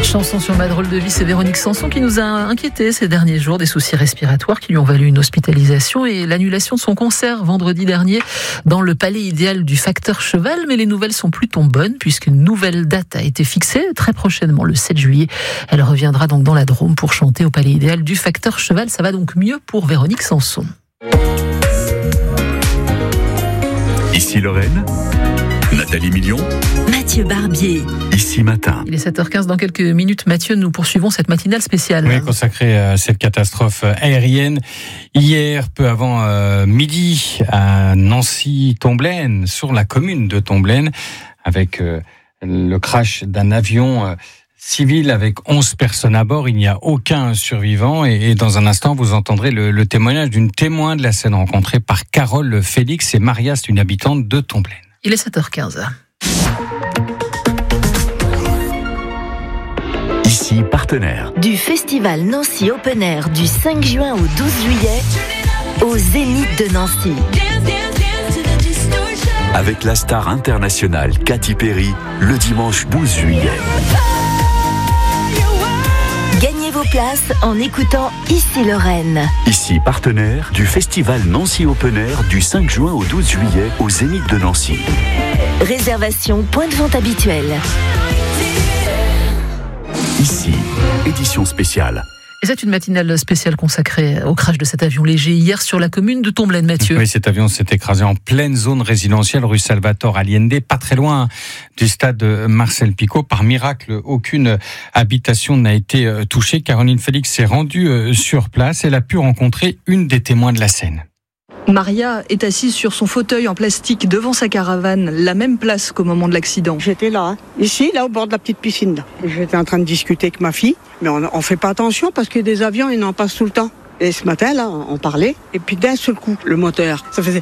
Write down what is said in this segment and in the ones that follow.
Chanson sur ma drôle de vie, c'est Véronique Sanson qui nous a inquiétés ces derniers jours, des soucis respiratoires qui lui ont valu une hospitalisation et l'annulation de son concert vendredi dernier dans le Palais Idéal du Facteur Cheval. Mais les nouvelles sont plutôt bonnes puisqu'une nouvelle date a été fixée très prochainement, le 7 juillet. Elle reviendra donc dans la Drôme pour chanter au Palais Idéal du Facteur Cheval. Ça va donc mieux pour Véronique Sanson. Ici Lorraine, Nathalie Million, Mathieu Barbier. Ici Matin. Il est 7h15, dans quelques minutes, Mathieu, nous poursuivons cette matinale spéciale. Oui, consacrée à cette catastrophe aérienne. Hier, peu avant midi, à Nancy-Tomblaine, sur la commune de Tomblaine, avec le crash d'un avion civil avec 11 personnes à bord. Il n'y a aucun survivant et dans un instant, vous entendrez le témoignage d'une témoin de la scène rencontrée par Carole Félix et Maria, c'est une habitante de Tomblaine. Il est 7h15. Ici partenaire Du festival Nancy Open Air du 5 juin au 12 juillet au Zénith de Nancy. avec la star internationale Katy Perry le dimanche 12 juillet. Gagnez vos places en écoutant Ici Lorraine. Ici partenaire du festival Nancy Open Air du 5 juin au 12 juillet au Zénith de Nancy. Réservation point de vente habituel. Ici, édition spéciale. Et c'est une matinale spéciale consacrée au crash de cet avion léger hier sur la commune de Tomblaine, Mathieu. Oui, cet avion s'est écrasé en pleine zone résidentielle, rue Salvatore Allende, pas très loin du stade Marcel Picot. Par miracle, aucune habitation n'a été touchée. Caroline Félix s'est rendue sur place. Elle a pu rencontrer une des témoins de la scène. Maria est assise sur son fauteuil en plastique devant sa caravane, la même place qu'au moment de l'accident. J'étais là, ici, là au bord de la petite piscine. Là. J'étais en train de discuter avec ma fille, mais on fait pas attention parce que des avions, ils en passent tout le temps. Et ce matin, là, on parlait, et puis d'un seul coup, le moteur, ça faisait...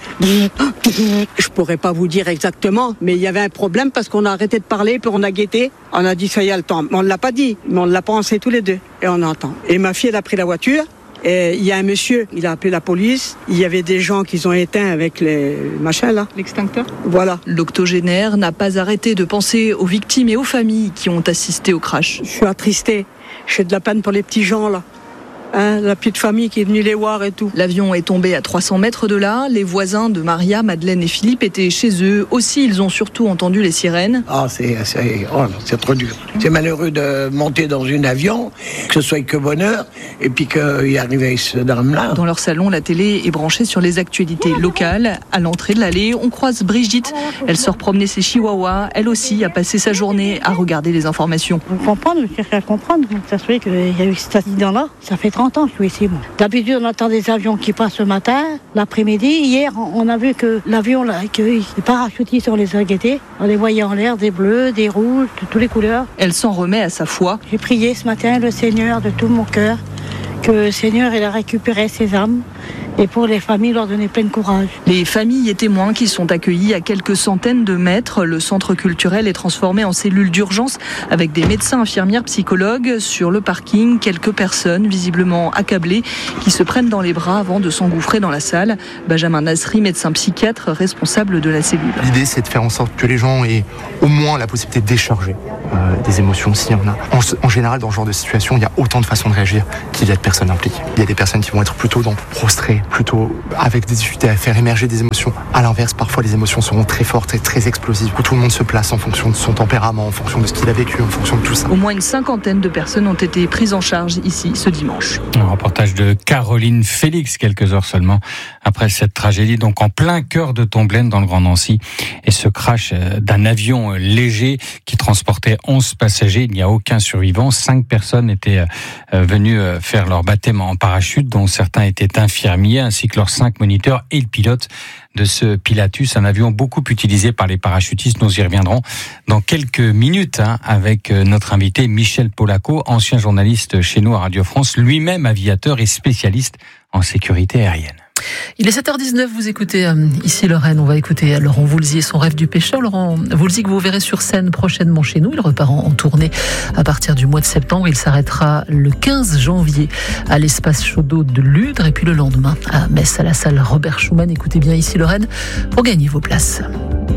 Je pourrais pas vous dire exactement, mais il y avait un problème parce qu'on a arrêté de parler, puis on a guetté. On a dit, ça y est, le temps. Mais on ne l'a pas dit, mais on l'a pensé tous les deux. Et on entend. Et ma fille, elle a pris la voiture. Et il y a un monsieur, il a appelé la police. Il y avait des gens qui ont éteint avec les machins là. L'extincteur ? Voilà. L'octogénaire n'a pas arrêté de penser aux victimes et aux familles qui ont assisté au crash. Je suis attristé. J'ai de la peine pour les petits gens là. Hein, la petite famille qui est venue les voir et tout. L'avion est tombé à 300 mètres de là. Les voisins de Maria, Madeleine et Philippe étaient chez eux. Aussi, ils ont surtout entendu les sirènes. C'est trop dur. C'est malheureux de monter dans un avion, que ce soit que bonheur, et puis qu'il arrive ce drame-là. Dans leur salon, la télé est branchée sur les actualités locales. À l'entrée de l'allée, on croise Brigitte. Elle sort promener ses chihuahuas. Elle aussi a passé sa journée à regarder les informations. Je cherche à comprendre. Ça se fait qu'il y a eu cet accident-là. Ça fait 30 ans que je suis ici. D'habitude, on attend des avions qui passent le matin, l'après-midi. Hier, on a vu que l'avion, là, que les parachutistes, on les a guettés. On les voyait en l'air, des bleus, des rouges, de toutes les couleurs. Elle s'en remet à sa foi. J'ai prié ce matin le Seigneur de tout mon cœur, que le Seigneur il a récupéré ses âmes. Et pour les familles, leur donner plein de courage. Les familles et témoins qui sont accueillis à quelques centaines de mètres. Le centre culturel est transformé en cellule d'urgence avec des médecins, infirmières, psychologues. Sur le parking, quelques personnes visiblement accablées qui se prennent dans les bras avant de s'engouffrer dans la salle. Benjamin Nasri, médecin psychiatre, responsable de la cellule. L'idée, c'est de faire en sorte que les gens aient au moins la possibilité de décharger des émotions s'il y en a. En général, dans ce genre de situation, il y a autant de façons de réagir qu'il y a de personnes impliquées. Il y a des personnes qui vont être plutôt prostrées, plutôt avec des difficultés à faire émerger des émotions. À l'inverse, parfois les émotions seront très fortes et très explosives, où tout le monde se place en fonction de son tempérament, en fonction de ce qu'il a vécu, en fonction de tout ça. Au moins une cinquantaine de personnes ont été prises en charge ici ce dimanche. Un reportage de Caroline Félix, quelques heures seulement après cette tragédie, donc en plein cœur de Tomblaine dans le Grand Nancy. Et ce crash d'un avion léger qui transportait 11 passagers, il n'y a aucun survivant. 5 personnes étaient venues faire leur baptême en parachute, dont certains étaient infirmiers, ainsi que leurs 5 moniteurs et le pilote de ce Pilatus, un avion beaucoup utilisé par les parachutistes. Nous y reviendrons dans quelques minutes avec notre invité Michel Polaco, ancien journaliste chez nous à Radio France, lui-même aviateur et spécialiste en sécurité aérienne. Il est 7h19, vous écoutez Ici Lorraine, on va écouter Laurent Voulzy et son rêve du pêcheur. Laurent Voulzy que vous verrez sur scène prochainement chez nous. Il repart en tournée à partir du mois de septembre. Il s'arrêtera le 15 janvier à l'espace Chaudot de Ludre et puis le lendemain à Metz à la salle Robert Schumann. Écoutez bien Ici Lorraine pour gagner vos places.